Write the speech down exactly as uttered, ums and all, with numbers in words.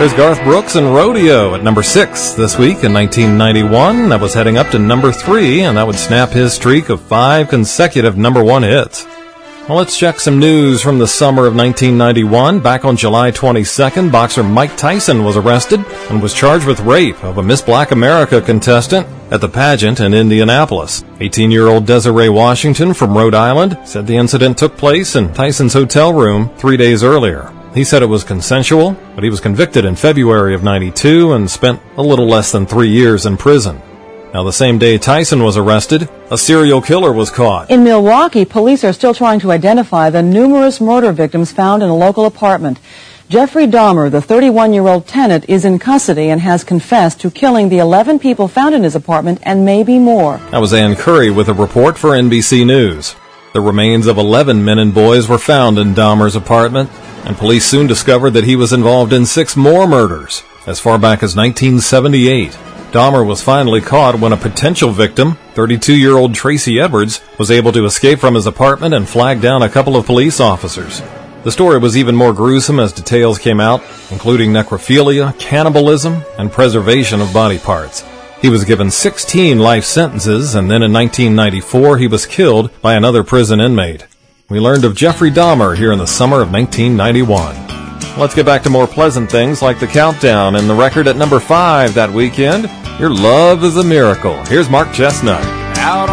There's Garth Brooks and Rodeo at number six this week in nineteen ninety-one. That was heading up to number three, and that would snap his streak of five consecutive number one hits. Well, let's check some news from the summer of nineteen ninety-one. Back on July twenty-second, boxer Mike Tyson was arrested and was charged with rape of a Miss Black America contestant at the pageant in Indianapolis. eighteen-year-old Desiree Washington from Rhode Island said the incident took place in Tyson's hotel room three days earlier. He said it was consensual, but he was convicted in February of ninety-two and spent a little less than three years in prison. Now, the same day Tyson was arrested, a serial killer was caught. In Milwaukee, police are still trying to identify the numerous murder victims found in a local apartment. Jeffrey Dahmer, the thirty-one-year-old tenant, is in custody and has confessed to killing the eleven people found in his apartment and maybe more. That was Ann Curry with a report for N B C News. The remains of eleven men and boys were found in Dahmer's apartment, and police soon discovered that he was involved in six more murders as far back as nineteen seventy-eight. Dahmer was finally caught when a potential victim, thirty-two-year-old Tracy Edwards, was able to escape from his apartment and flag down a couple of police officers. The story was even more gruesome as details came out, including necrophilia, cannibalism, and preservation of body parts. He was given sixteen life sentences, and then in nineteen ninety-four he was killed by another prison inmate. We learned of Jeffrey Dahmer here in the summer of nineteen ninety-one. Let's get back to more pleasant things like the countdown and the record at number five that weekend. Your Love is a Miracle. Here's Mark Chestnut. Out